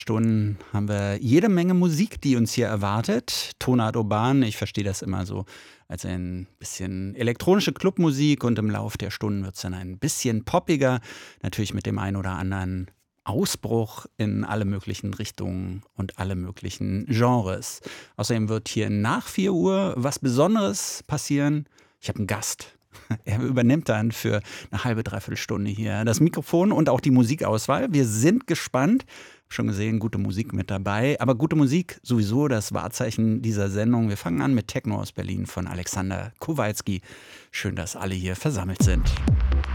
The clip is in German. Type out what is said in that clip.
Stunden haben wir jede Menge Musik, die uns hier erwartet. Tonart urban, ich verstehe das immer so als ein bisschen elektronische Clubmusik und im Lauf der Stunden wird es dann ein bisschen poppiger, natürlich mit dem einen oder anderen Ausbruch in alle möglichen Richtungen und alle möglichen Genres. Außerdem wird hier nach 4 Uhr was Besonderes passieren. Ich habe einen Gast. Er übernimmt dann für eine halbe, dreiviertel Stunde hier das Mikrofon und auch die Musikauswahl. Wir sind gespannt. Schon gesehen, gute Musik mit dabei. Aber gute Musik sowieso das Wahrzeichen dieser Sendung. Wir fangen an mit Techno aus Berlin von Alexander Kowalski. Schön, dass alle hier versammelt sind.